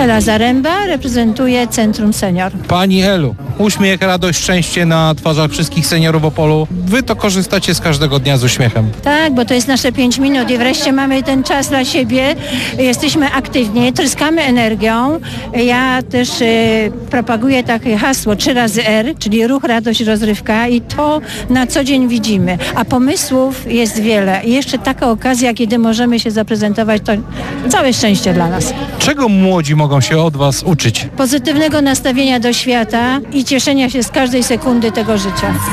Ela Zaręba, reprezentuję Centrum Senior. Pani Elu, uśmiech, radość, szczęście na twarzach wszystkich seniorów Opolu. Wy to korzystacie z każdego dnia z uśmiechem. Tak, bo to jest nasze 5 minut i wreszcie mamy ten czas dla siebie. Jesteśmy aktywni, tryskamy energią. Ja też propaguję takie hasło 3 razy R, czyli ruch, radość, rozrywka i to na co dzień widzimy. A pomysłów jest wiele. I jeszcze taka okazja, kiedy możemy się zaprezentować, to całe szczęście dla nas. Czego młodzi mogą się od was uczyć? Pozytywnego nastawienia do świata i cieszenia się z każdej sekundy tego życia.